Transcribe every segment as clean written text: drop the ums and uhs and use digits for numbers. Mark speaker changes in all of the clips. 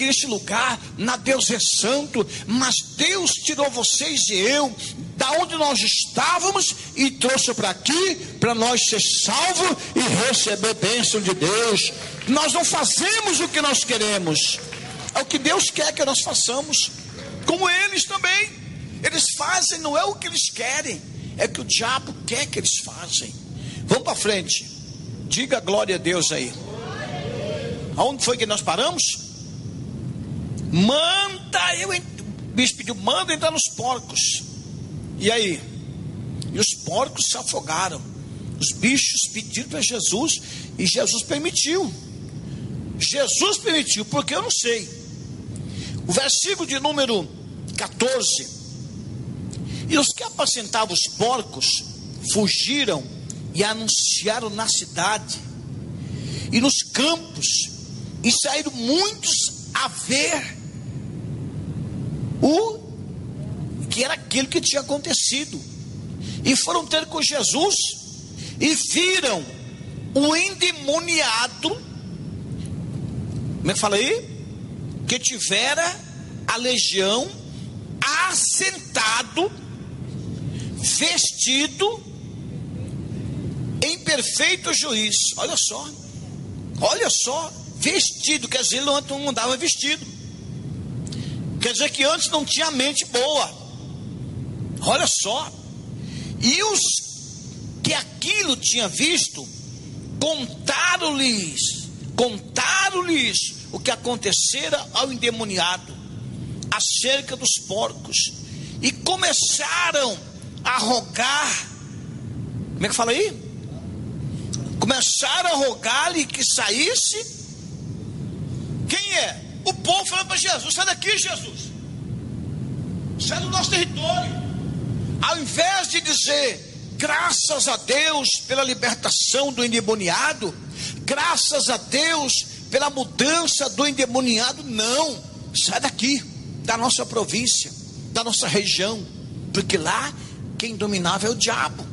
Speaker 1: aqui neste lugar, na Deus é Santo, mas Deus tirou vocês e eu da onde nós estávamos e trouxe para aqui, para nós ser salvos e receber bênção de Deus. Nós não fazemos o que nós queremos, é o que Deus quer que nós façamos. Como eles também, eles fazem, não é o que eles querem, é o que o diabo quer que eles fazem. Vamos para frente, diga glória a Deus aí. Aonde foi que nós paramos? O bicho pediu, manda entrar nos porcos. E aí? E os porcos se afogaram. Os bichos pediram para Jesus e Jesus permitiu. Jesus permitiu, porque eu não sei. O versículo de número 14: e os que apacentavam os porcos fugiram e anunciaram na cidade e nos campos, e saíram muitos a ver o que era aquilo que tinha acontecido, e foram ter com Jesus e viram o endemoniado, como é que fala aí? Que tivera a legião, assentado, vestido em perfeito juízo. Olha só, vestido, quer dizer, ele não andava vestido, quer dizer que antes não tinha mente boa. Olha só, e os que aquilo tinha visto, contaram-lhes o que acontecera ao endemoniado acerca dos porcos, e começaram a rogar. Como é que fala aí? Começaram a rogar-lhe que saísse. Quem é? O povo falando para Jesus: sai daqui, Jesus, sai do nosso território. Ao invés de dizer graças a Deus pela libertação do endemoniado, graças a Deus pela mudança do endemoniado, não, sai daqui, da nossa província, da nossa região, porque lá quem dominava é o diabo.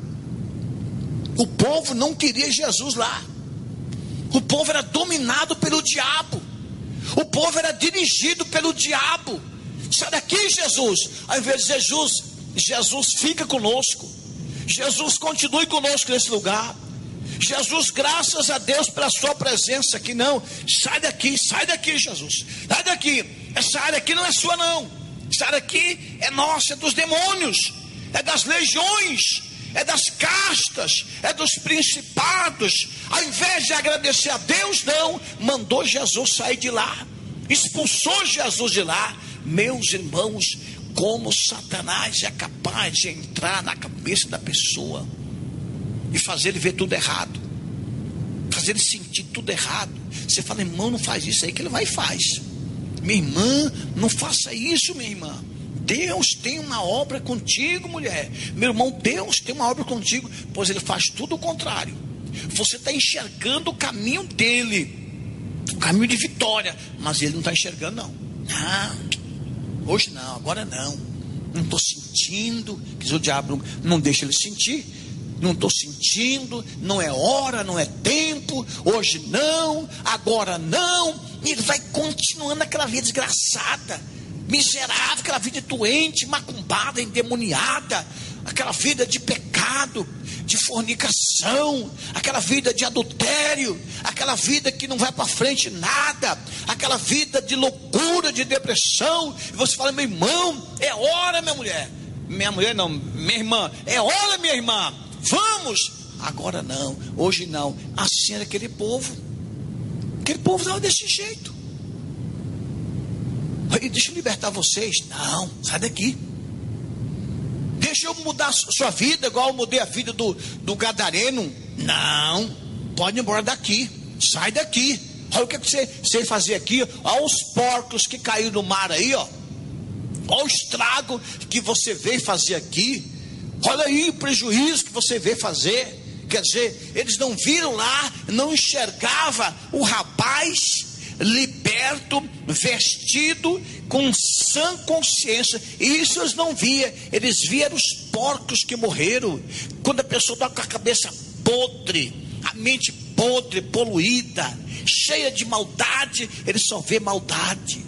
Speaker 1: O povo não queria Jesus lá, o povo era dominado pelo diabo, o povo era dirigido pelo diabo. Sai daqui, Jesus. Ao invés de Jesus fica conosco, Jesus continue conosco nesse lugar. Jesus, graças a Deus pela sua presença aqui. Não, sai daqui, Jesus, sai daqui. Essa área aqui não é sua não, essa área aqui é nossa, é dos demônios, é das legiões, é das castas, é dos principados. Ao invés de agradecer a Deus, não, mandou Jesus sair de lá, expulsou Jesus de lá. Meus irmãos, como Satanás é capaz de entrar na cabeça da pessoa e fazer ele ver tudo errado, fazer ele sentir tudo errado. Você fala: irmão, não faz isso aí, que ele vai e faz. Minha irmã, não faça isso, minha irmã. Deus tem uma obra contigo, mulher. Meu irmão, Deus tem uma obra contigo. Pois ele faz tudo o contrário. Você está enxergando o caminho dele, o caminho de vitória, mas ele não está enxergando não. Não, hoje não, agora não estou sentindo. Diz o diabo, não deixa ele sentir. Não estou sentindo, não é hora, não é tempo, hoje não, agora não. E ele vai continuando aquela vida desgraçada, miserável, aquela vida doente, macumbada, endemoniada, aquela vida de pecado, de fornicação, aquela vida de adultério, aquela vida que não vai para frente nada, aquela vida de loucura, de depressão. E você fala: meu irmão, é hora, minha mulher. Minha mulher não, minha irmã, é hora, minha irmã, vamos. Agora não, hoje não. Assim era aquele povo estava desse jeito. Deixa eu libertar vocês. Não, sai daqui. Deixa eu mudar a sua vida, igual eu mudei a vida do gadareno. Não, pode ir embora daqui, sai daqui. Olha o que você fazia aqui. Olha os porcos que caíram no mar aí, ó. Olha o estrago que você veio fazer aqui. Olha aí o prejuízo que você veio fazer. Quer dizer, eles não viram lá, não enxergava o rapaz liberto, vestido, com sã consciência. Isso eles não viam. Eles viam os porcos que morreram. Quando a pessoa está com a cabeça podre, a mente podre, poluída, cheia de maldade, ele só vê maldade.